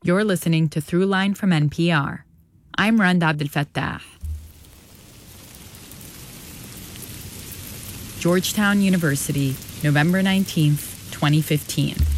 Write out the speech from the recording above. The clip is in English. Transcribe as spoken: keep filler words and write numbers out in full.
You're listening to Throughline from N P R. I'm Rand Abdel Fattah. Georgetown University, November nineteenth, twenty fifteen.